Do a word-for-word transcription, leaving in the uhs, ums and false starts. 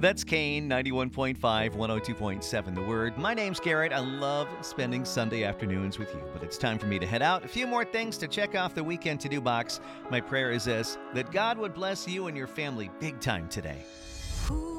That's Kane, ninety-one point five, one oh two point seven. The Word. My name's Garrett. I love spending Sunday afternoons with you, but it's time for me to head out. A few more things to check off the weekend to-do box. My prayer is this, that God would bless you and your family big time today.